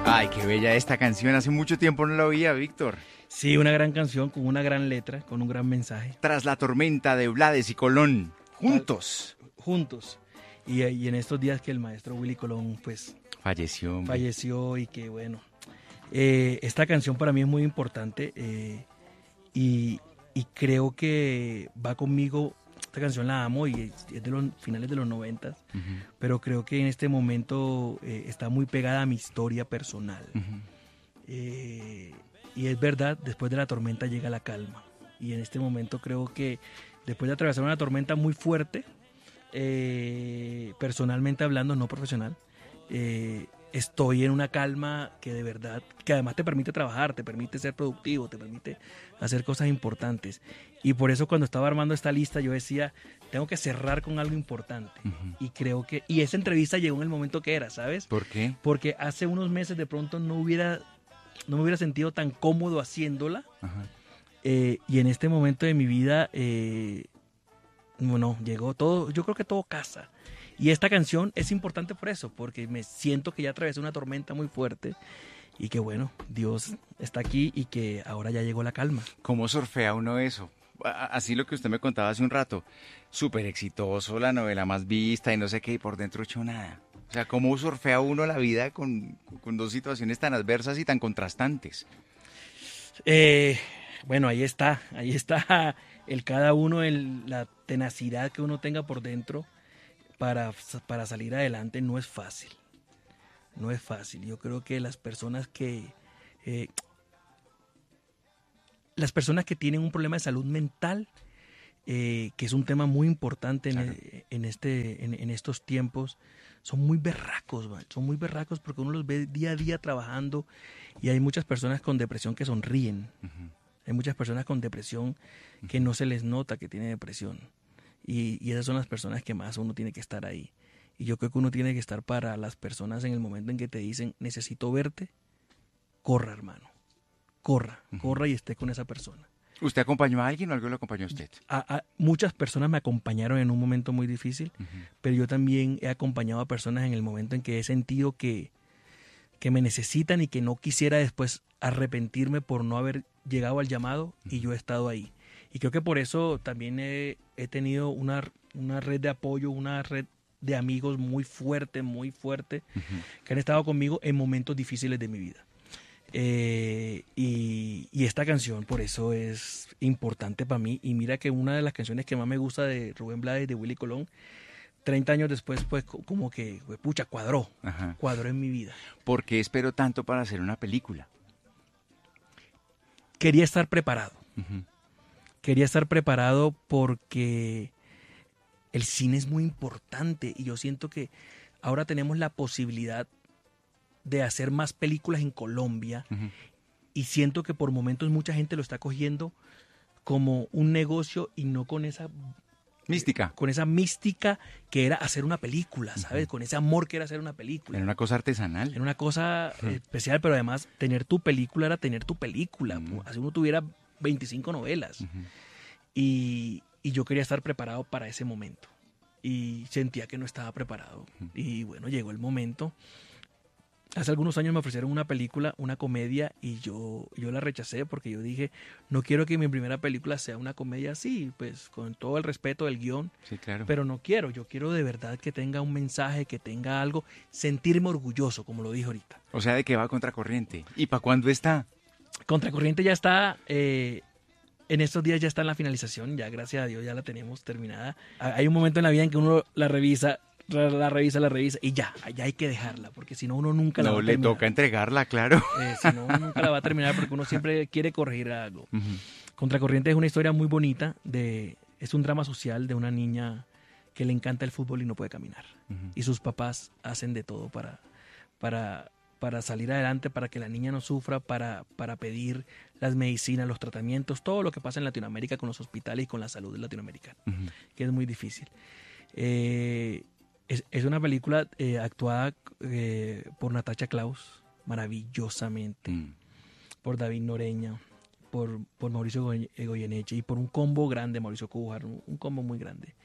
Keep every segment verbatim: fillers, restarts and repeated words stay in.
Ay, qué bella esta canción. Hace mucho tiempo no la oía, Víctor. Sí, una gran canción con una gran letra, con un gran mensaje. Tras la tormenta de Blades y Colón, juntos. Tal, juntos. Y, y en estos días que el maestro Willy Colón, pues... Falleció. Hombre. Falleció y que, bueno... Eh, esta canción para mí es muy importante eh, y, y creo que va conmigo. Esta canción la amo y es de los finales de los noventas, uh-huh. Pero creo que en este momento eh, está muy pegada a mi historia personal. Uh-huh. eh, y es verdad, después de la tormenta llega la calma. Y en este momento creo que después de atravesar una tormenta muy fuerte, eh, personalmente hablando, no profesional, eh, estoy en una calma que de verdad, que además te permite trabajar, te permite ser productivo, te permite hacer cosas importantes. Y por eso cuando estaba armando esta lista yo decía, tengo que cerrar con algo importante. Uh-huh. Y creo que, y esa entrevista llegó en el momento que era, ¿sabes? ¿Por qué? Porque hace unos meses de pronto no hubiera, no me hubiera sentido tan cómodo haciéndola. Uh-huh. Eh, y en este momento de mi vida, eh, bueno, llegó todo, yo creo que todo casa. Y esta canción es importante por eso, porque me siento que ya atravesé una tormenta muy fuerte y que bueno, Dios está aquí y que ahora ya llegó la calma. ¿Cómo surfea uno eso? Así lo que usted me contaba hace un rato, súper exitoso, la novela más vista y no sé qué, y por dentro hecho nada. O sea, ¿cómo surfea uno la vida con, con dos situaciones tan adversas y tan contrastantes? Eh, bueno, ahí está, ahí está el cada uno, el, la tenacidad que uno tenga por dentro. Para, para salir adelante no es fácil, no es fácil. Yo creo que las personas que eh, las personas que tienen un problema de salud mental, eh, que es un tema muy importante en, claro. el, en, este, en, en estos tiempos, son muy berracos, ¿vale? Son muy berracos porque uno los ve día a día trabajando y hay muchas personas con depresión que sonríen, uh-huh. Hay muchas personas con depresión que uh-huh. no se les nota que tienen depresión. Y, y esas son las personas que más uno tiene que estar ahí. Y yo creo que uno tiene que estar para las personas en el momento en que te dicen, necesito verte, corra, hermano. Corra, uh-huh. corra y esté con esa persona. ¿Usted acompañó a alguien o algo lo acompañó a usted? A, a, muchas personas me acompañaron en un momento muy difícil, uh-huh. pero yo también he acompañado a personas en el momento en que he sentido que, que me necesitan y que no quisiera después arrepentirme por no haber llegado al llamado, uh-huh. y yo he estado ahí. Y creo que por eso también he, he tenido una, una red de apoyo, una red de amigos muy fuerte, muy fuerte, uh-huh. que han estado conmigo en momentos difíciles de mi vida. Eh, y, y esta canción por eso es importante para mí. Y mira que una de las canciones que más me gusta de Rubén Blades, de Willy Colón, treinta años después, pues como que, pues, pucha, cuadró, uh-huh. cuadró en mi vida. ¿Por qué espero tanto para hacer una película? Quería estar preparado. Uh-huh. Quería estar preparado porque el cine es muy importante y yo siento que ahora tenemos la posibilidad de hacer más películas en Colombia, uh-huh. y siento que por momentos mucha gente lo está cogiendo como un negocio y no con esa mística, con esa mística que era hacer una película, ¿sabes? Uh-huh. Con ese amor que era hacer una película. Era una cosa artesanal. Era una cosa uh-huh. especial, pero además tener tu película era tener tu película. Uh-huh. Así uno tuviera veinticinco novelas. Uh-huh. Y, y yo quería estar preparado para ese momento. Y sentía que no estaba preparado. Uh-huh. Y bueno, llegó el momento. Hace algunos años me ofrecieron una película, una comedia, y yo, yo la rechacé porque yo dije, no quiero que mi primera película sea una comedia así, pues con todo el respeto del guión. Sí, claro. Pero no quiero, yo quiero de verdad que tenga un mensaje, que tenga algo, sentirme orgulloso, como lo dije ahorita. O sea, ¿de qué va Contracorriente? ¿Y para cuándo está? Contracorriente ya está, eh, en estos días ya está en la finalización, ya gracias a Dios ya la tenemos terminada. Hay un momento en la vida en que uno la revisa, la revisa, la revisa y ya, ya hay que dejarla, porque si no uno nunca la no, va a terminar. No, le toca entregarla, claro. Eh, si no, uno nunca la va a terminar porque uno siempre quiere corregir algo. Uh-huh. Contracorriente es una historia muy bonita, de, es un drama social de una niña que le encanta el fútbol y no puede caminar. Uh-huh. Y sus papás hacen de todo para, para, para salir adelante, para que la niña no sufra, para, para pedir las medicinas, los tratamientos, todo lo que pasa en Latinoamérica con los hospitales y con la salud latinoamericana, uh-huh. que es muy difícil. Eh, Es, es una película eh, actuada eh, por Natasha Klaus, maravillosamente, mm. por David Noreña, por, por Mauricio Goyeneche y por un combo grande, Mauricio Cújar, un, un combo muy grande.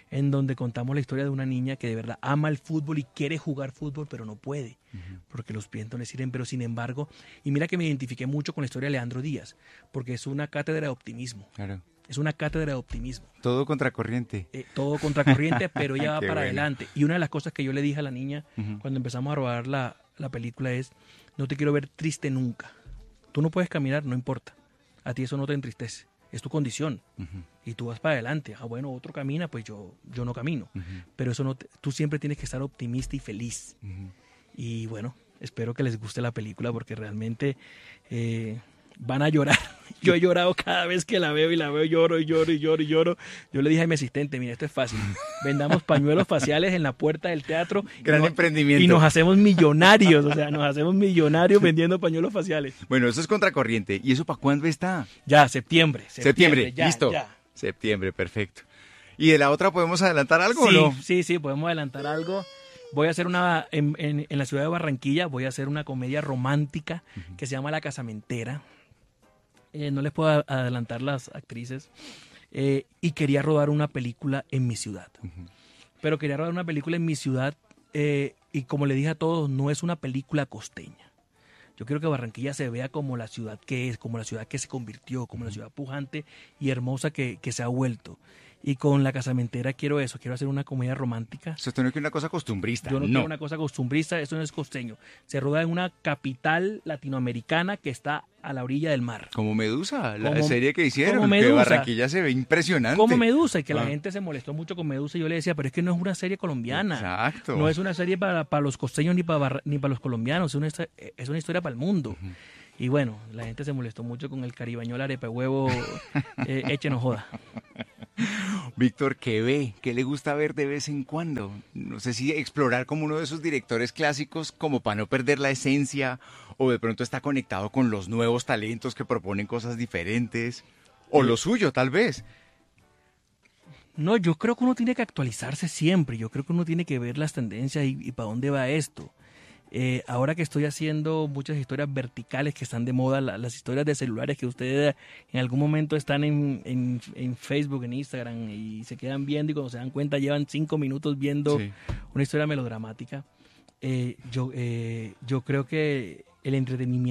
en donde contamos la historia de una niña que de verdad ama el fútbol y quiere jugar fútbol, pero no puede, uh-huh. porque los pies no le sirven, pero sin embargo, y mira que me identifiqué mucho con la historia de Leandro Díaz, porque es una cátedra de optimismo. Claro. Es una cátedra de optimismo. Todo contracorriente. Eh, todo contracorriente, pero ella va para bueno. adelante. Y una de las cosas que yo le dije a la niña uh-huh. cuando empezamos a rodar la, la película es, no te quiero ver triste nunca. Tú no puedes caminar, no importa. A ti eso no te entristece. Es tu condición. Uh-huh. Y tú vas para adelante. Ah, bueno, otro camina, pues yo, yo no camino. Uh-huh. Pero eso no te, tú siempre tienes que estar optimista y feliz. Uh-huh. Y bueno, espero que les guste la película porque realmente eh, van a llorar. Yo he llorado cada vez que la veo y la veo, lloro y lloro y lloro y lloro. Yo le dije a mi asistente, mira, esto es fácil. Vendamos pañuelos faciales en la puerta del teatro. Gran y nos, emprendimiento. Y nos hacemos millonarios, o sea, nos hacemos millonarios vendiendo pañuelos faciales. Bueno, eso es contracorriente. ¿Y eso para cuándo está? Ya, septiembre. Septiembre, septiembre ya, listo. Ya. Septiembre, perfecto. ¿Y de la otra podemos adelantar algo sí, o no? Sí, sí, podemos adelantar algo. Voy a hacer una, en, en, en la ciudad de Barranquilla, voy a hacer una comedia romántica uh-huh. que se llama La Casamentera. Eh, no les puedo adelantar las actrices. Eh, y quería rodar una película en mi ciudad. Uh-huh. Pero quería rodar una película en mi ciudad eh, y como le dije a todos, no es una película costeña. Yo quiero que Barranquilla se vea como la ciudad que es, como la ciudad que se convirtió, como uh-huh. la ciudad pujante y hermosa que, que se ha vuelto. Y con La Casamentera quiero eso, quiero hacer una comedia romántica. Esto no es que una cosa costumbrista. Yo no, no quiero una cosa costumbrista, eso no es costeño. Se roda en una capital latinoamericana que está a la orilla del mar. Como Medusa, la como, serie que hicieron, como Medusa, que Barranquilla se ve impresionante. Como Medusa, y que ah. la gente se molestó mucho con Medusa, y yo le decía, pero es que no es una serie colombiana. Exacto. No es una serie para, para los costeños ni para, ni para los colombianos, es una, es una historia para el mundo. Uh-huh. Y bueno, la gente se molestó mucho con el caribañol arepa huevo, eh, échenos joda. Víctor, ¿qué ve? ¿Qué le gusta ver de vez en cuando? No sé si explorar como uno de esos directores clásicos como para no perder la esencia, o de pronto está conectado con los nuevos talentos que proponen cosas diferentes, o lo suyo tal vez. No, yo creo que uno tiene que actualizarse siempre, yo creo que uno tiene que ver las tendencias y, y para dónde va esto. Eh, ahora que estoy haciendo muchas historias verticales que están de moda, la, las historias de celulares que ustedes en algún momento están en, en, en Facebook, en Instagram y se quedan viendo y cuando se dan cuenta llevan cinco minutos viendo sí. una historia melodramática. Eh, yo, eh, yo creo que el entretenimiento